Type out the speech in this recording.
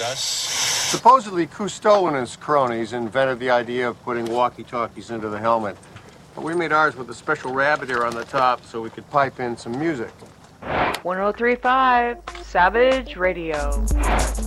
discuss. Supposedly, Cousteau and his cronies invented the idea of putting walkie-talkies into the helmet. But we made ours with a special rabbit ear on the top so we could pipe in some music. 1035 Savage Radio.